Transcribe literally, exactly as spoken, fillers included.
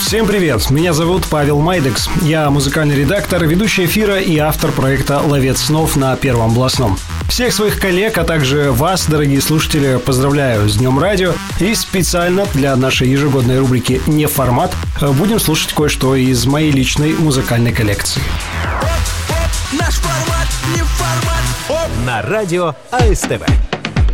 Всем привет, меня зовут Павел Майдекс. Я музыкальный редактор, ведущий эфира и автор проекта «Ловец снов» на Первом областном. Всех своих коллег, а также вас, дорогие слушатели, поздравляю с Днем Радио. И специально для нашей ежегодной рубрики «Не формат» будем слушать кое-что из моей личной музыкальной коллекции. Наш формат не формат. На радио АСТВ.